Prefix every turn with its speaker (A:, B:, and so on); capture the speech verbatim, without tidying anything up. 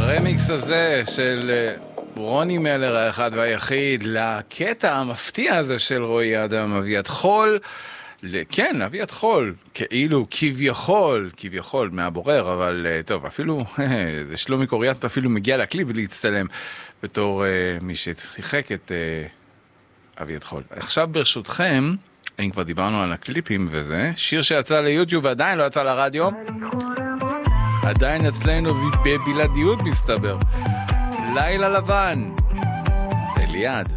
A: הרמיקס הזה של רוני מלר האחד והיחיד לקטע המפתיע הזה של רועי אדם, אביעד חול. כן, אביעד חול, כאילו כביכול, כביכול מהבורר, אבל טוב, אפילו זה שלומי קוריאט אפילו מגיע לקליפ להצטלם בתור מי ששיחק את אביעד חול. עכשיו ברשותכם, אם כבר דיברנו על הקליפים וזה, שיר שיצא ליוטיוב ועדיין לא יצא לרדיו, עדיין אצלנו בבלעדיות מסתבר. לילה לבן, אליעד.